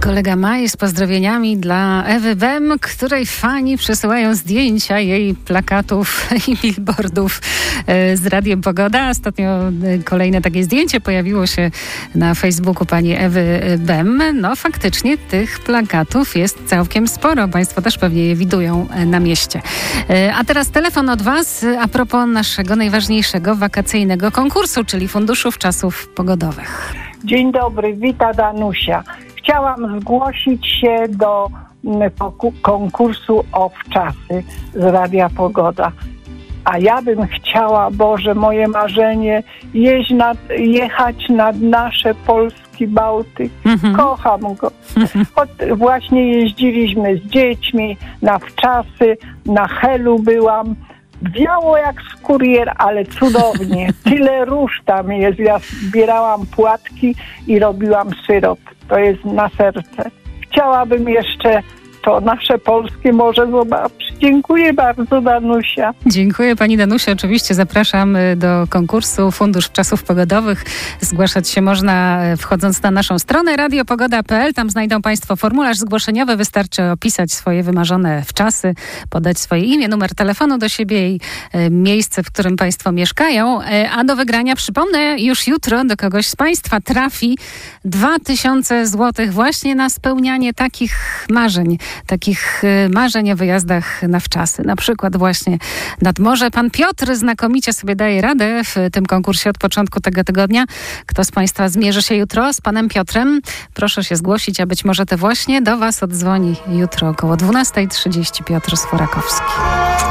Kolega Maj z pozdrowieniami dla Ewy Bem, której fani przesyłają zdjęcia jej plakatów i billboardów z Radiem Pogoda. Ostatnio kolejne takie zdjęcie pojawiło się na Facebooku pani Ewy Bem. No faktycznie tych plakatów jest całkiem sporo. Państwo też pewnie je widują na mieście. A teraz telefon od Was a propos naszego najważniejszego wakacyjnego konkursu, czyli Funduszów Czasów Pogodowych. Dzień dobry, wita Danusia. Chciałam zgłosić się do konkursu o wczasy z Radia Pogoda. A ja bym chciała, Boże, moje marzenie, jechać nad nasze Polski Bałtyk. Kocham go. Właśnie jeździliśmy z dziećmi na wczasy, na Helu byłam. Wiało jak z kurier, ale cudownie. Tyle róż tam jest. Ja zbierałam płatki i robiłam syrop. To jest na serce. Chciałabym jeszcze to nasze polskie morze zobaczyć. Dziękuję bardzo, Danusia. Dziękuję pani Danusia. Oczywiście zapraszam do konkursu Fundusz Czasów Pogodowych. Zgłaszać się można wchodząc na naszą stronę radiopogoda.pl. Tam znajdą państwo formularz zgłoszeniowy. Wystarczy opisać swoje wymarzone wczasy, podać swoje imię, numer telefonu do siebie i miejsce, w którym państwo mieszkają. A do wygrania, przypomnę, już jutro do kogoś z państwa trafi 2000 złotych właśnie na spełnianie takich marzeń o wyjazdach na wczasy. Na przykład właśnie nad morze. Pan Piotr znakomicie sobie daje radę w tym konkursie od początku tego tygodnia. Kto z państwa zmierzy się jutro z panem Piotrem? Proszę się zgłosić, a być może to właśnie do was oddzwoni jutro około 12:30 Piotr Sforakowski.